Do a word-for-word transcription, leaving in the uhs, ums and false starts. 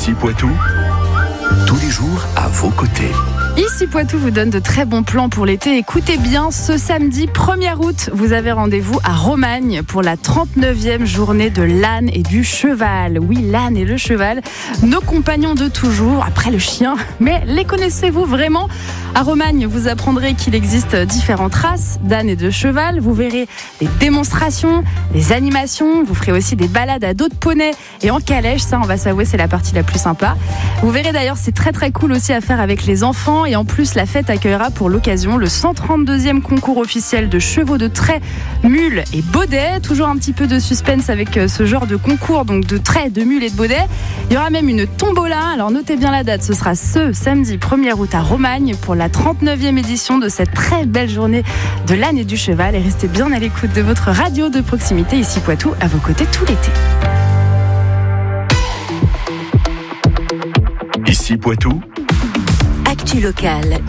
Ici Poitou, tous les jours à vos côtés. Ici Poitou vous donne de très bons plans pour l'été. Écoutez bien, ce samedi premier août, vous avez rendez-vous à Romagne pour la trente-neuvième journée de l'âne et du cheval. Oui, l'âne et le cheval, nos compagnons de toujours, après le chien. Mais les connaissez-vous vraiment ? À Romagne, vous apprendrez qu'il existe différentes races d'ânes et de cheval. Vous verrez des démonstrations, des animations. Vous ferez aussi des balades à dos de poney et en calèche. Ça, on va s'avouer, c'est la partie la plus sympa. Vous verrez d'ailleurs, c'est très très cool aussi à faire avec les enfants. Et en plus, la fête accueillera pour l'occasion le cent trente-deuxième concours officiel de chevaux de trait, mules et baudets. Toujours un petit peu de suspense avec ce genre de concours, donc de traits, de mules et de baudets. Il y aura même une tombola. Alors notez bien la date, ce sera ce samedi premier août à Romagne pour la trente-neuvième édition de cette très belle journée de l'âne et du cheval. Et restez bien à l'écoute de votre radio de proximité Ici Poitou, à vos côtés tout l'été. Ici Poitou, Actu locale,